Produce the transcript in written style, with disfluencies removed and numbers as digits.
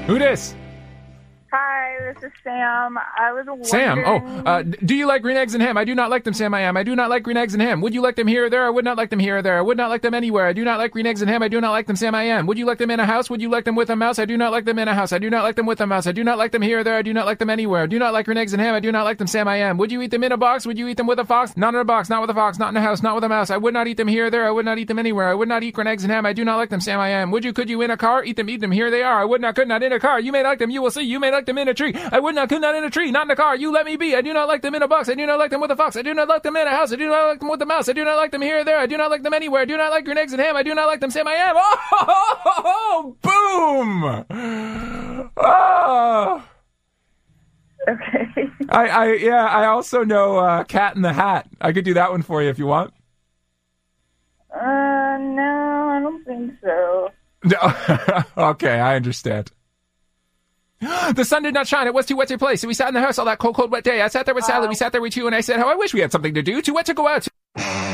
Who dis? Hi, this is Sam. I was wondering... Sam, do you like green eggs and ham? I do not like them, Sam, I am. I do not like green eggs and ham. Would you like them here or there? I would not like them here or there. I would not like them anywhere. I do not like green eggs and ham. I do not like them, Sam, I am. Would you like them in a house? Would you like them with a mouse? I do not like them in a house. I do not like them with a mouse. I do not like them here or there. I do not like them anywhere. I do not like green eggs and ham. I do not like them, Sam, I am. Would you eat them in a box? Would you eat them with a fox? Not in a box, not with a fox, not in a house, not with a mouse. I would not eat them here or there. I would not eat them anywhere. I would not eat green eggs and ham. I do not like them, Sam, I am. Would you, could you in a car? Eat them, here they are. I would not, could not in a car. You may like them, you will see. You may like them in a tree. I would not, could not in a tree, not in a car. You let me be. I do not like them in a box. I do not like them with a fox. I do not like them in a house. I do not like them with a mouse. I do not like them here or there. I do not like them anywhere. I do not like green eggs and ham. I do not like them, Sam, I am. Oh, boom! Oh. Okay. I also know Cat in the Hat. I could do that one for you if you want. No, I don't think so. No. Okay, I understand. The sun did not shine. It was too wet to play, so we sat in the house all that cold, wet day. I sat there with Sally. We sat there with you, and I said, how I wish we had something to do. Too wet to go out.